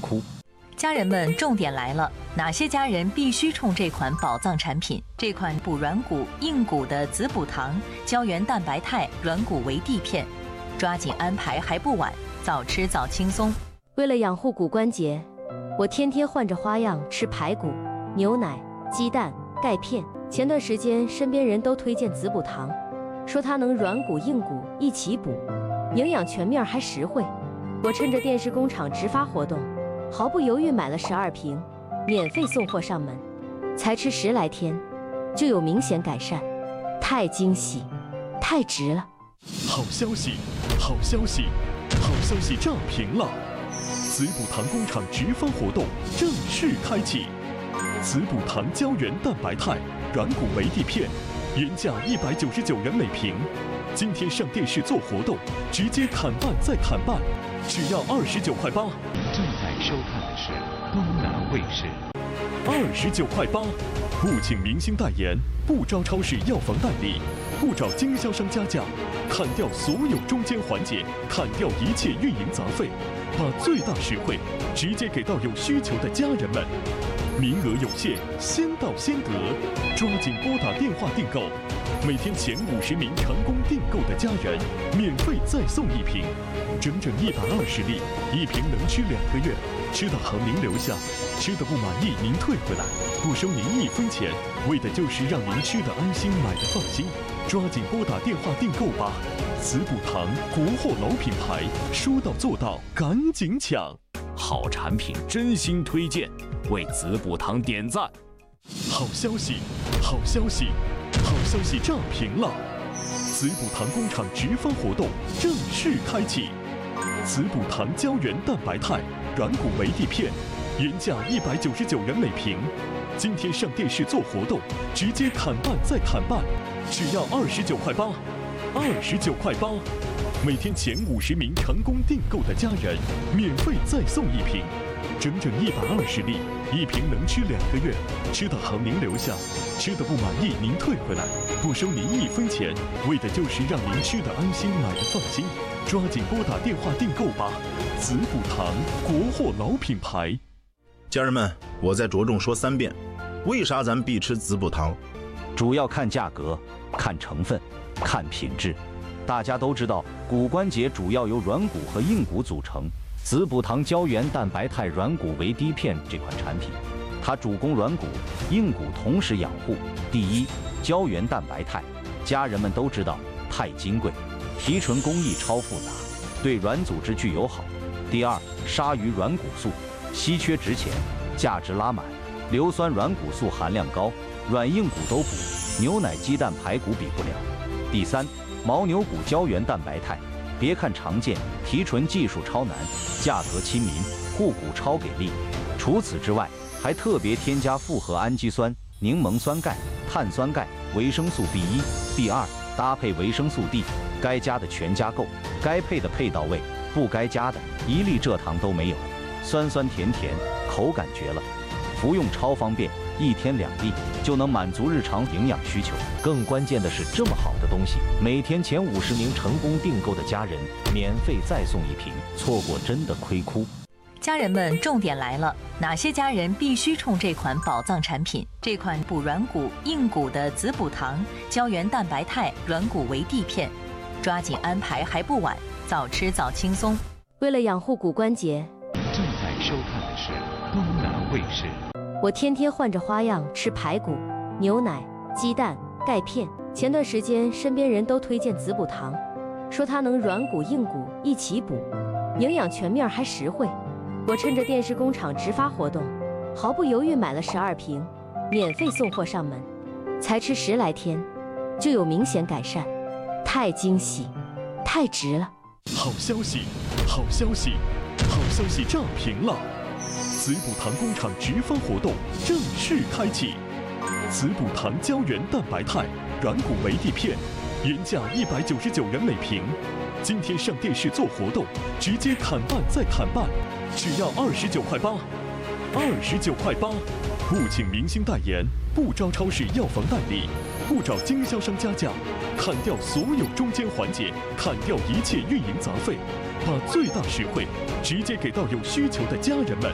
哭。 家人们，重点来了！哪些家人必须冲这款宝藏产品？这款补软骨、硬骨的子补糖胶原蛋白肽软骨维 D 片，抓紧安排还不晚，早吃早轻松。 为了养护骨关节，我天天换着花样吃排骨、牛奶、鸡蛋、钙片。前段时间身边人都推荐子补糖，说它能软骨硬骨一起补，营养全面还实惠。我趁着电视工厂直发活动，毫不犹豫买了12瓶，免费送货上门。才吃10来天，就有明显改善，太惊喜，太值了！ 好消息，好消息，好消息炸屏了！子补糖工厂直发活动正式开启，子补糖胶原蛋白肽软骨维 D 片，原价199元每瓶，今天上电视做活动，直接砍半再砍半，只要29.8块。 正在收看的是东南卫视。 29.8块，不请明星代言，不招超市药房代理，不找经销商加价，砍掉所有中间环节，砍掉一切运营杂费，把最大实惠直接给到有需求的家人们。名额有限，先到先得，抓紧拨打电话订购。每天前50名成功订购的家人，免费再送1瓶，整整120粒，1瓶能吃2个月。吃的好您留下，吃的不满意您退回来，不收您1分钱，为的就是让您吃的安心，买的放心。抓紧拨打电话订购吧！子补糖国货老品牌，说到做到，赶紧抢！ 好产品真心推荐，为子补糖点赞！ 好消息，好消息，好消息炸屏了！子补糖工厂直发活动正式开启，子补糖胶原蛋白肽软骨维 D 片，原价199元每瓶，今天上电视做活动，直接砍半再砍半，只要29.8块，29.8块。每天前50名成功订购的家人，免费再送1瓶，整整120粒，1瓶能吃2个月。吃的好您留下，吃的不满意您退回来，不收您1分钱，为的就是让您吃的安心，买的放心。抓紧拨打电话订购吧！子补糖国货老品牌。 家人们，我再着重说3遍，为啥咱必吃子补糖？ 主要看价格，看成分，看品质。大家都知道，骨关节主要由软骨和硬骨组成。子补糖胶原蛋白肽软骨维 D 片这款产品，它主攻软骨、硬骨同时养护。第一，胶原蛋白肽，家人们都知道太金贵，提纯工艺超复杂，对软组织具友好。第二，鲨鱼软骨素，稀缺值钱，价值拉满，硫酸软骨素含量高，软硬骨都补，牛奶、鸡蛋、排骨比不了。第三，牦牛骨胶原蛋白肽，别看常见，提纯技术超难，价格亲民，护骨超给力。除此之外，还特别添加复合氨基酸、柠檬酸钙、碳酸钙、维生素 B1、B2，搭配维生素 D， 该加的全加够，该配的配到位，不该加的1粒蔗糖都没有，酸酸甜甜，口感绝了。服用超方便，1天2粒就能满足日常营养需求。更关键的是，这么好的东西，每天前50名成功订购的家人，免费再送1瓶，错过真的亏哭。 家人们，重点来了！哪些家人必须冲这款宝藏产品？这款补软骨、硬骨的子补糖胶原蛋白肽软骨维 D 片，抓紧安排还不晚，早吃早轻松。 为了养护骨关节， 正在收看的是东南卫视。 我天天换着花样吃排骨、牛奶、鸡蛋、钙片。前段时间身边人都推荐子补糖，说它能软骨硬骨一起补，营养全面还实惠。我趁着电视工厂直发活动，毫不犹豫买了12瓶，免费送货上门。才吃10来天，就有明显改善，太惊喜，太值了！ 好消息，好消息，好消息炸屏了！子补糖工厂直发活动正式开启，子补糖胶原蛋白肽软骨维 D 片，原价199元每瓶，今天上电视做活动，直接砍半再砍半，只要29.8块，29.8块。不请明星代言，不招超市药房代理，不找经销商加价，砍掉所有中间环节，砍掉一切运营杂费，把最大实惠直接给到有需求的家人们。